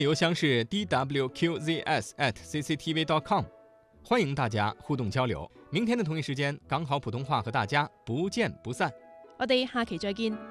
邮箱是 dwqzs@cctv.com， 欢迎大家互动交流。明天的同一时间，港好普通话和大家不见不散。 我哋下期再見。